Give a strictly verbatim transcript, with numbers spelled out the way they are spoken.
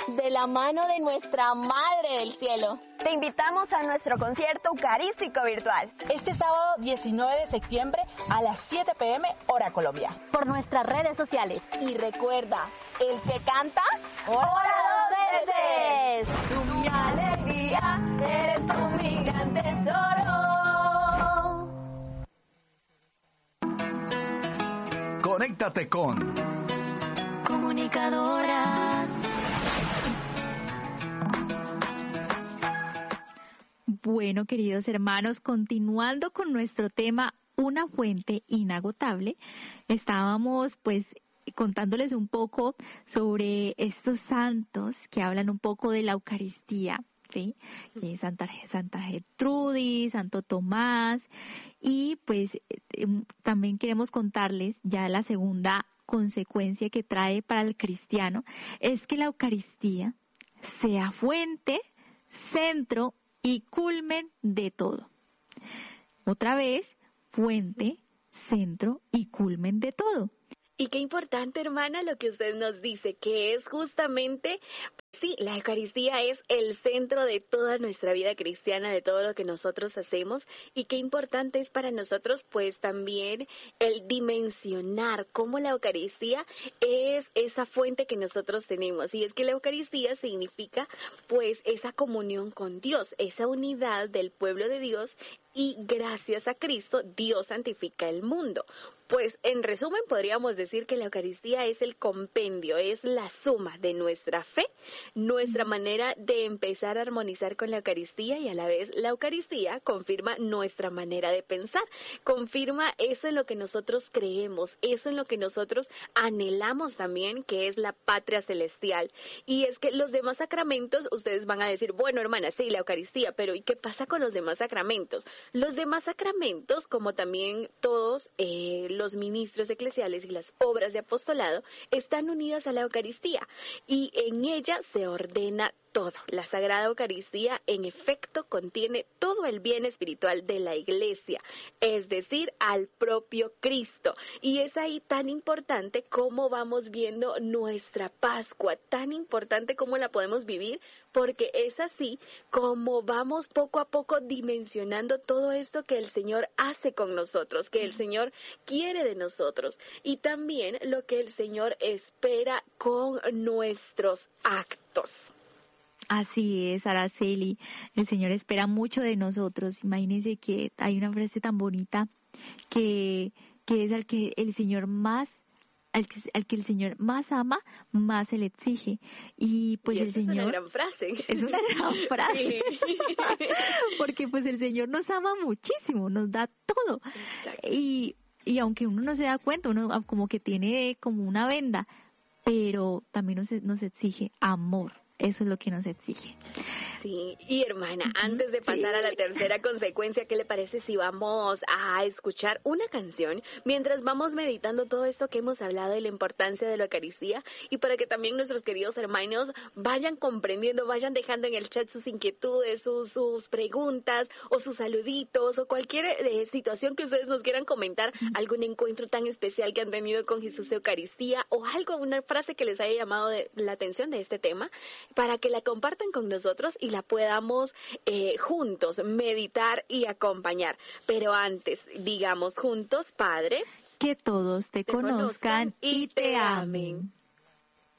de la mano de nuestra Madre del Cielo. Te invitamos a nuestro concierto eucarístico virtual. Este sábado diecinueve de septiembre a las siete pe eme hora Colombia. Por nuestras redes sociales. Y recuerda, el que canta, ¡ora dos veces! Tú mi alegría, eres tú mi gran tesoro. Conéctate con Comunicadoras. Bueno, queridos hermanos, continuando con nuestro tema, una fuente inagotable, estábamos pues contándoles un poco sobre estos santos que hablan un poco de la Eucaristía, ¿sí? Eh, Santa, Santa Gertrudis, Santo Tomás, y pues eh, también queremos contarles ya la segunda consecuencia que trae para el cristiano, es que la Eucaristía sea fuente, centro y culmen de todo. Otra vez, fuente, centro y culmen de todo. Y qué importante, hermana, lo que usted nos dice, que es justamente, sí, la Eucaristía es el centro de toda nuestra vida cristiana, de todo lo que nosotros hacemos, y qué importante es para nosotros, pues también el dimensionar cómo la Eucaristía es esa fuente que nosotros tenemos, y es que la Eucaristía significa, pues, esa comunión con Dios, esa unidad del pueblo de Dios, y gracias a Cristo, Dios santifica el mundo. Pues en resumen podríamos decir que la Eucaristía es el compendio, es la suma de nuestra fe, nuestra manera de empezar a armonizar con la Eucaristía, y a la vez la Eucaristía confirma nuestra manera de pensar, confirma eso en lo que nosotros creemos, eso en lo que nosotros anhelamos también, que es la patria celestial. Y es que los demás sacramentos, ustedes van a decir, bueno hermana, sí, la Eucaristía, pero ¿y qué pasa con los demás sacramentos? Los demás sacramentos, como también todos eh, los ministros eclesiales y las obras de apostolado, están unidas a la Eucaristía, y en ella se ordena todo. La Sagrada Eucaristía, en efecto, contiene todo el bien espiritual de la Iglesia, es decir, al propio Cristo. Y es ahí tan importante cómo vamos viendo nuestra Pascua, tan importante cómo la podemos vivir, porque es así como vamos poco a poco dimensionando todo esto que el Señor hace con nosotros, que el Señor quiere de nosotros, y también lo que el Señor espera con nuestros actos. Así es, Araceli. El Señor espera mucho de nosotros. Imagínense que hay una frase tan bonita que, que es al que el Señor más, al que, al que el Señor más ama, más se le exige. Y pues y el Señor. Es una gran frase. Es una gran frase. Sí. Porque pues el Señor nos ama muchísimo, nos da todo. Exacto. Y, y aunque uno no se da cuenta, uno como que tiene como una venda, pero también nos, nos exige amor. Eso es lo que nos exige. Sí, y hermana, antes de pasar sí. a la tercera consecuencia, ¿qué le parece si vamos a escuchar una canción mientras vamos meditando todo esto que hemos hablado de la importancia de la Eucaristía, y para que también nuestros queridos hermanos vayan comprendiendo, vayan dejando en el chat sus inquietudes, sus, sus preguntas o sus saluditos o cualquier eh, situación que ustedes nos quieran comentar, algún encuentro tan especial que han tenido con Jesús Eucaristía o algo, una frase que les haya llamado de, la atención de este tema, para que la compartan con nosotros y la podamos eh, juntos meditar y acompañar. Pero antes, digamos juntos, Padre, que todos te, te conozcan, conozcan y te amen.